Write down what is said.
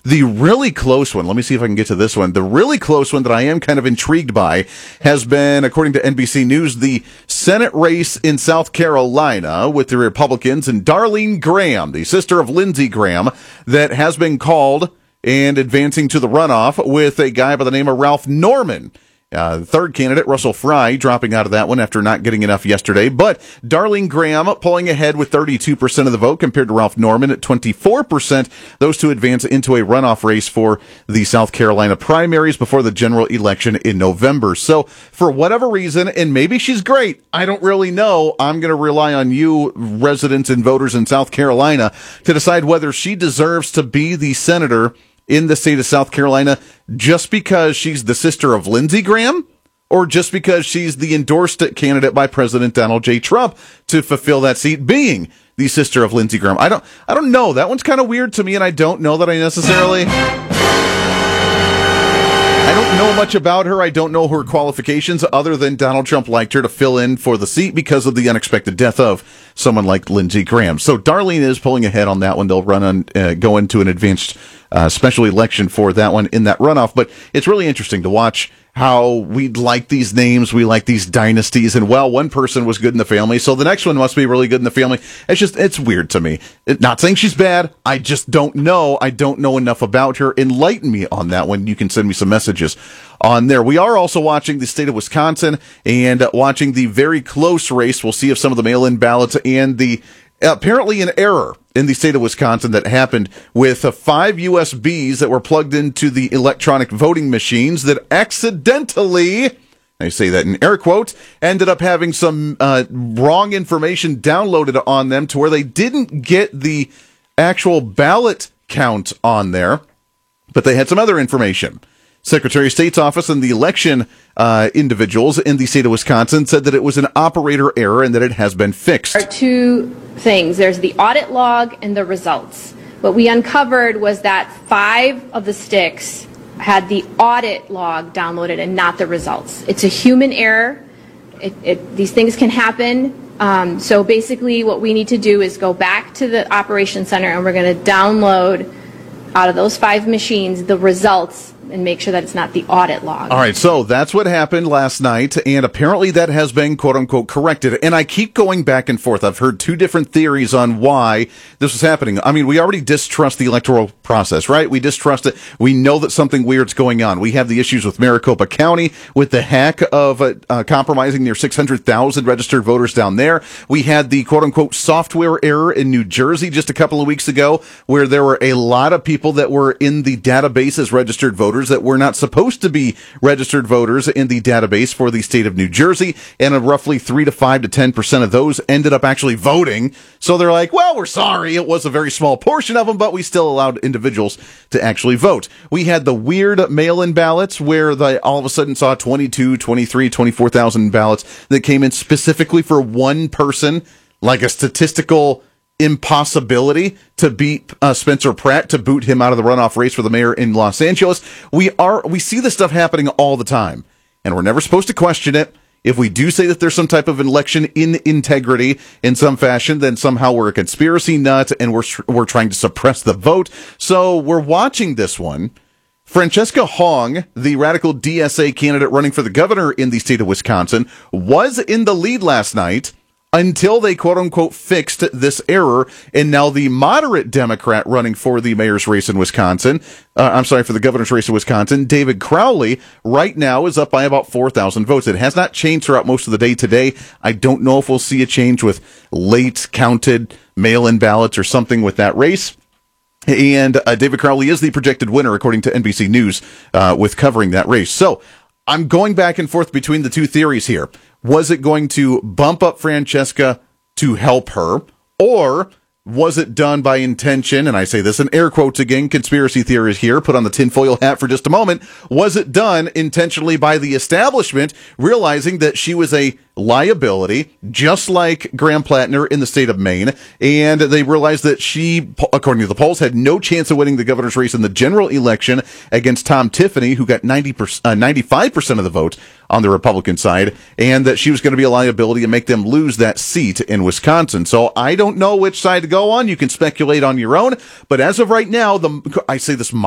The really close one, let me see if I can get to this one. The really close one that I am kind of intrigued by has been, according to NBC News, the Senate race in South Carolina with the Republicans and Darlene Graham, the sister of Lindsey Graham, that has been called and advancing to the runoff with a guy by the name of Ralph Norman. The third candidate, Russell Fry, dropping out of that one after not getting enough yesterday. But Darlene Graham pulling ahead with 32% of the vote compared to Ralph Norman at 24%. Those two advance into a runoff race for the South Carolina primaries before the general election in November. So for whatever reason, and maybe she's great, I don't really know, I'm going to rely on you, residents and voters in South Carolina, to decide whether she deserves to be the senator in the state of South Carolina just because she's the sister of Lindsey Graham, or just because she's the endorsed candidate by President Donald J. Trump to fulfill that seat, being the sister of Lindsey Graham. I don't know. That one's kind of weird to me, and I don't know that I necessarily... I don't know much about her. I don't know her qualifications other than Donald Trump liked her to fill in for the seat because of the unexpected death of someone like Lindsey Graham. So Darlene is pulling ahead on that one. They'll go into an advanced special election for that one in that runoff. But it's really interesting to watch how we like these names, we like these dynasties, and well, one person was good in the family, so the next one must be really good in the family. It's weird to me. Not saying she's bad, I just don't know. I don't know enough about her. Enlighten me on that one. You can send me some messages on there. We are also watching the state of Wisconsin and watching the very close race. We'll see if some of the mail-in ballots and the apparently an error in the state of Wisconsin that happened with 5 USBs that were plugged into the electronic voting machines that accidentally, I say that in air quotes, ended up having some wrong information downloaded on them to where they didn't get the actual ballot count on there, but they had some other information. Secretary of State's office and the election individuals in the state of Wisconsin said that it was an operator error and that it has been fixed. There are two things. There's the audit log and the results. What we uncovered was that 5 of the sticks had the audit log downloaded and not the results. It's a human error. These things can happen. So basically what we need to do is go back to the operations center and we're going to download out of those 5 machines the results and make sure that it's not the audit log. All right, so that's what happened last night, and apparently that has been, quote-unquote, corrected. And I keep going back and forth. I've heard 2 different theories on why this was happening. I mean, we already distrust the electoral process, right? We distrust it. We know that something weird's going on. We have the issues with Maricopa County, with the hack of compromising near 600,000 registered voters down there. We had the, quote-unquote, software error in New Jersey just a couple of weeks ago, where there were a lot of people that were in the database as registered voters that were not supposed to be registered voters in the database for the state of New Jersey, and roughly 3 to 5 to 10% of those ended up actually voting. So they're like, well, we're sorry, it was a very small portion of them, but we still allowed individuals to actually vote. We had the weird mail-in ballots where they all of a sudden saw 22, 23, 24,000 ballots that came in specifically for one person, like a statistical impossibility to beat Spencer Pratt, to boot him out of the runoff race for the mayor in Los Angeles. We see this stuff happening all the time, and we're never supposed to question it. If we do say that there's some type of election integrity in some fashion, then somehow we're a conspiracy nut and we're trying to suppress the vote. So we're watching this one. Francesca Hong, the radical DSA candidate running for the governor in the state of Wisconsin, was in the lead last night until they, quote-unquote, fixed this error, and now the moderate Democrat running for the mayor's race in Wisconsin, for the governor's race in Wisconsin, David Crowley, right now is up by about 4,000 votes. It has not changed throughout most of the day today. I don't know if we'll see a change with late counted mail-in ballots or something with that race. And David Crowley is the projected winner, according to NBC News, with covering that race. So I'm going back and forth between the 2 theories here. Was it going to bump up Francesca to help her, or was it done by intention? And I say this in air quotes again, conspiracy theories here, put on the tinfoil hat for just a moment. Was it done intentionally by the establishment, realizing that she was a liability, just like Graham Plattner in the state of Maine, and they realized that she, according to the polls, had no chance of winning the governor's race in the general election against Tom Tiffany, who got 95% of the vote on the Republican side, and that she was going to be a liability and make them lose that seat in Wisconsin. So I don't know which side to go on. You can speculate on your own, but as of right now, I say this